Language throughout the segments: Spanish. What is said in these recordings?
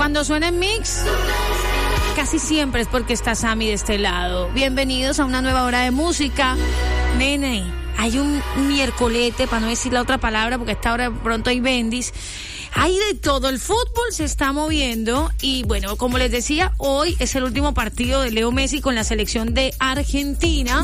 Cuando suena en Mix, casi siempre es porque está Sammy de este lado. Bienvenidos a una nueva hora de música. Nene, hay un miércolete, para no decir la otra palabra, porque a esta hora pronto hay bendis. Hay de todo, el fútbol se está moviendo y bueno, como les decía, hoy es el último partido de Leo Messi con la selección de Argentina.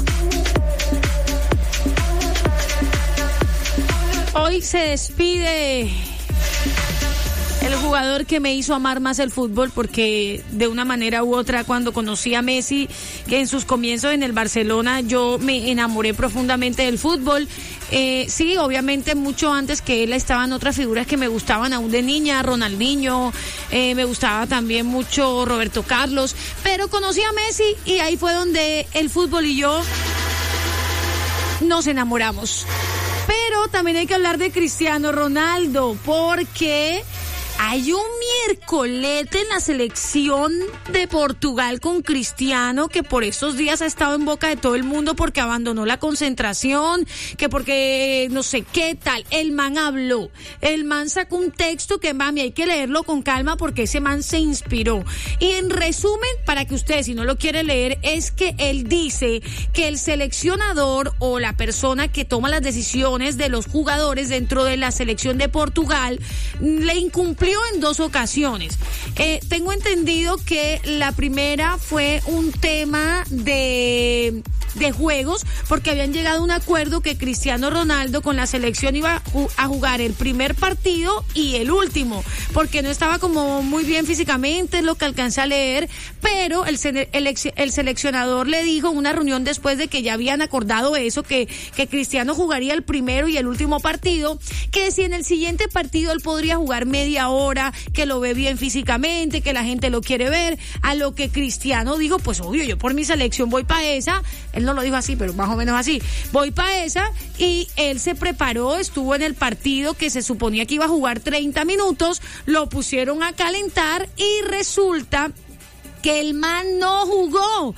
Hoy se despide el jugador que me hizo amar más el fútbol, porque de una manera u otra, cuando conocí a Messi, que en sus comienzos en el Barcelona, yo me enamoré profundamente del fútbol. Sí, obviamente mucho antes que él estaban otras figuras que me gustaban aún de niña, Ronaldinho, me gustaba también mucho Roberto Carlos, pero conocí a Messi y ahí fue donde el fútbol y yo nos enamoramos. Pero también hay que hablar de Cristiano Ronaldo, porque hay un miércolete en la selección de Portugal con Cristiano, que por estos días ha estado en boca de todo el mundo porque abandonó la concentración, que porque no sé qué tal. El man habló, el man sacó un texto que, mami, hay que leerlo con calma porque ese man se inspiró. Y en resumen, para que ustedes, si no lo quieren leer, es que él dice que el seleccionador o la persona que toma las decisiones de los jugadores dentro de la selección de Portugal le incumplió en 2 ocasiones. Tengo entendido que la primera fue un tema de juegos, porque habían llegado a un acuerdo que Cristiano Ronaldo con la selección iba a jugar el primer partido y el último, porque no estaba como muy bien físicamente, es lo que alcancé a leer, pero el seleccionador le dijo en una reunión después de que ya habían acordado eso, que Cristiano jugaría el primero y el último partido, que si en el siguiente partido él podría jugar media hora, que lo ve bien físicamente, que la gente lo quiere ver, a lo que Cristiano dijo, pues obvio, yo por mi selección voy para esa. Él no lo dijo así, pero más o menos así, voy para esa, y él se preparó, estuvo en el partido que se suponía que iba a jugar 30 minutos, lo pusieron a calentar y resulta que el man no jugó.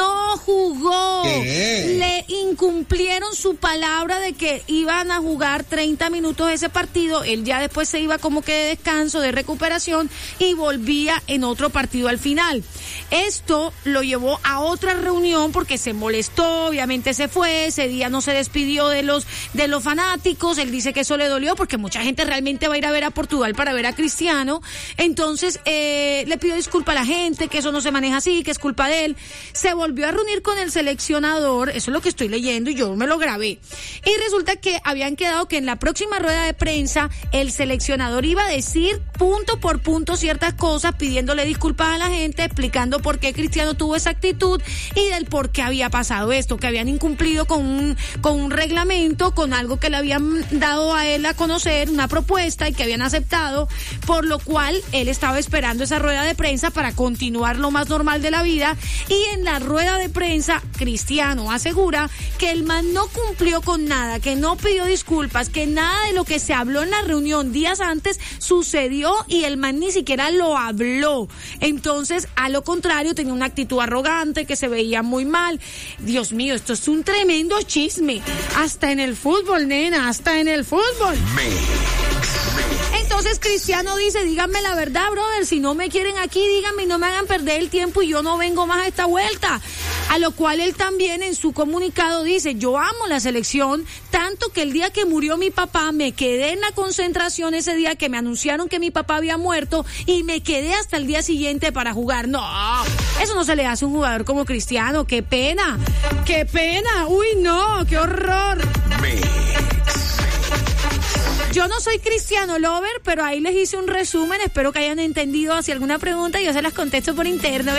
Le incumplieron su palabra de que iban a jugar 30 minutos ese partido. Él ya después se iba como que de descanso, de recuperación, y volvía en otro partido al final. Esto lo llevó a otra reunión porque se molestó, obviamente se fue, ese día no se despidió de los fanáticos. Él dice que eso le dolió porque mucha gente realmente va a ir a ver a Portugal para ver a Cristiano. Entonces le pidió disculpa a la gente, que eso no se maneja así, que es culpa de él. Se volvió a reunir con el seleccionador, eso es lo que estoy leyendo y yo me lo grabé. Y resulta que habían quedado que en la próxima rueda de prensa el seleccionador iba a decir punto por punto ciertas cosas, pidiéndole disculpas a la gente, explicando por qué Cristiano tuvo esa actitud y del por qué había pasado esto, que habían incumplido con un reglamento, con algo que le habían dado a él a conocer, una propuesta, y que habían aceptado, por lo cual él estaba esperando esa rueda de prensa para continuar lo más normal de la vida. Y en la rueda de prensa Cristiano asegura que el man no cumplió con nada, que no pidió disculpas, que nada de lo que se habló en la reunión días antes sucedió y el man ni siquiera lo habló. Entonces, a lo contrario, tenía una actitud arrogante, que se veía muy mal. Dios mío, esto es un tremendo chisme, hasta en el fútbol, nena, hasta en el fútbol. Entonces Cristiano dice, díganme la verdad, brother, si no me quieren aquí, díganme y no me hagan perder el tiempo y yo no vengo más a esta vuelta. A lo cual él también en su comunicado dice, yo amo la selección, tanto que el día que murió mi papá me quedé en la concentración ese día que me anunciaron que mi papá había muerto y me quedé hasta el día siguiente para jugar. No, eso no se le hace a un jugador como Cristiano, qué pena, uy no, qué horror. Yo no soy Cristiano lover, pero ahí les hice un resumen, espero que hayan entendido. Si alguna pregunta yo se las contesto por interno.